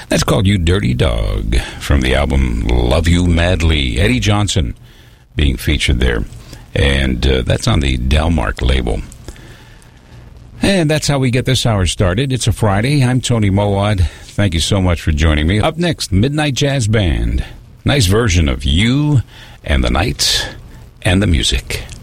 That's called You Dirty Dog from the album Love You Madly. Eddie Johnson being featured there. And that's on the Delmark label. And that's how we get this hour started. It's a Friday. I'm Tony Mowad. Thank you so much for joining me. Up next, Midnight Jazz Band. Nice version of You and the Night and the Music.